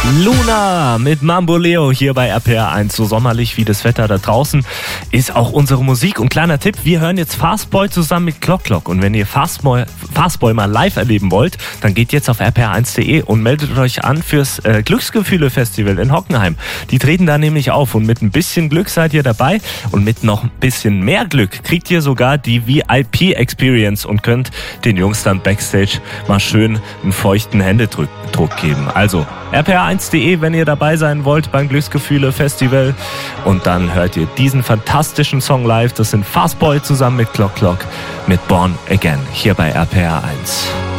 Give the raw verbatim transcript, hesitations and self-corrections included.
Luna mit Mambo Leo hier bei R P R eins. So sommerlich wie das Wetter da draußen ist auch unsere Musik. Und kleiner Tipp, wir hören jetzt Fastboy zusammen mit Clock Clock. Und wenn ihr Fastboy, Fastboy mal live erleben wollt, dann geht jetzt auf r p r eins punkt de und meldet euch an fürs äh, Glücksgefühle-Festival in Hockenheim. Die treten da nämlich auf und mit ein bisschen Glück seid ihr dabei. Und mit noch ein bisschen mehr Glück kriegt ihr sogar die V I P-Experience und könnt den Jungs dann Backstage mal schön einen feuchten Händedruck geben. Also r p r eins punkt de, wenn ihr dabei sein wollt beim Glücksgefühle-Festival. Und dann hört ihr diesen fantastischen Song live. Das sind Fastboy zusammen mit Clock Clock mit Born Again hier bei R P R eins.